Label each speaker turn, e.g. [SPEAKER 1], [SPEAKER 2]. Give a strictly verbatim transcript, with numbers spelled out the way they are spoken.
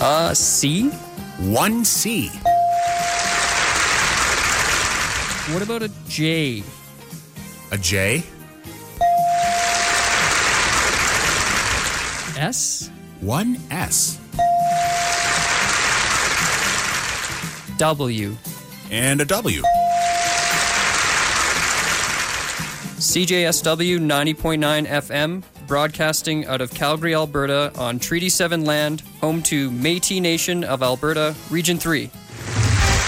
[SPEAKER 1] Uh, C?
[SPEAKER 2] One C.
[SPEAKER 1] What about a J?
[SPEAKER 2] A J.
[SPEAKER 1] S?
[SPEAKER 2] One S.
[SPEAKER 1] W.
[SPEAKER 2] And a W.
[SPEAKER 1] C J S W ninety point nine F M, broadcasting out of Calgary, Alberta on Treaty seven land, home to Métis Nation of Alberta, Region three.